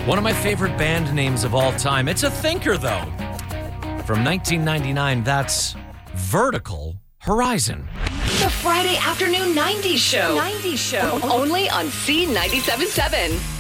One of my favorite band names of all time. It's a thinker, though. From 1999, that's Vertical Horizon. The Friday afternoon 90s show. Only on C97.7.